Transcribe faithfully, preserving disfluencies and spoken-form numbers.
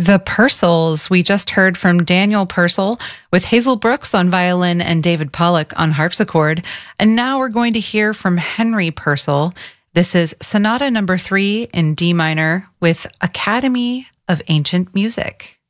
The Purcells. We just heard from Daniel Purcell with Hazel Brooks on violin and David Pollock on harpsichord. And now we're going to hear from Henry Purcell. This is Sonata number three in D minor with Academy of Ancient Music.